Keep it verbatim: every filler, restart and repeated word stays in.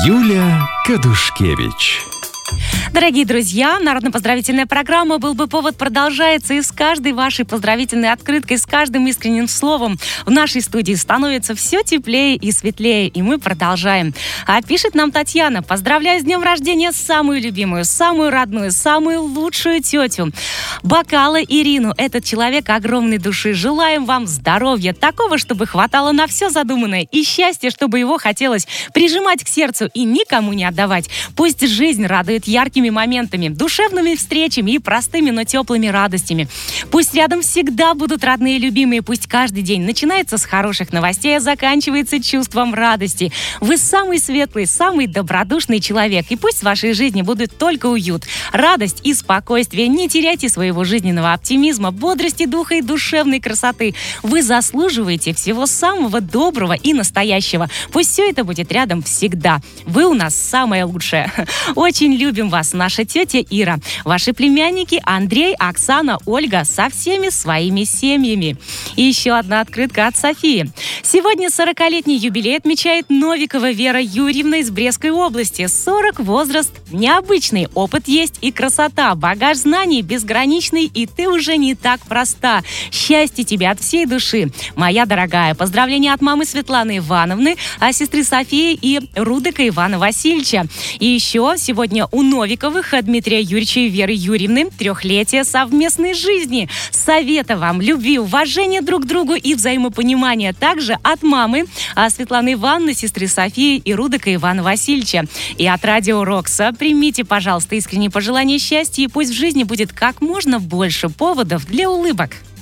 Юлия Кадушкевич. Дорогие друзья, народно-поздравительная программа «Был бы повод» продолжается, и с каждой вашей поздравительной открыткой, с каждым искренним словом в нашей студии становится все теплее и светлее, и мы продолжаем. А пишет нам Татьяна: поздравляю с днем рождения самую любимую, самую родную, самую лучшую тетю Бакала Ирину. Этот человек огромной души. Желаем вам здоровья, такого, чтобы хватало на все задуманное, и счастья, чтобы его хотелось прижимать к сердцу и никому не отдавать. Пусть жизнь радует яркими моментами, душевными встречами и простыми, но теплыми радостями. Пусть рядом всегда будут родные и любимые. Пусть каждый день начинается с хороших новостей, а заканчивается чувством радости. Вы самый светлый, самый добродушный человек. И пусть в вашей жизни будет только уют, радость и спокойствие. Не теряйте своего жизненного оптимизма, бодрости духа и душевной красоты. Вы заслуживаете всего самого доброго и настоящего. Пусть все это будет рядом всегда. Вы у нас самое лучшее. Очень любим вас, наша тетя Ира. Ваши племянники Андрей, Оксана, Ольга со всеми своими семьями. И еще одна открытка от Софии. Сегодня сорокалетний юбилей отмечает Новикова Вера Юрьевна из Брестской области. сорок возраст необычный, опыт есть и красота, багаж знаний безграничный, и ты уже не так проста. Счастья тебе от всей души, моя дорогая. Поздравления от мамы Светланы Ивановны, а сестры Софии и Рудыка Ивана Васильевича. И еще сегодня у Новиковых Дмитрия Юрьевича и Веры Юрьевны трехлетие совместной жизни. Совета вам, любви, уважения друг к другу и взаимопонимания. Также от мамы а Светланы Ивановны, сестры Софии и Рудыка Ивана Васильевича. И от Радио Рокса примите, пожалуйста, искренние пожелания счастья, и пусть в жизни будет как можно больше поводов для улыбок.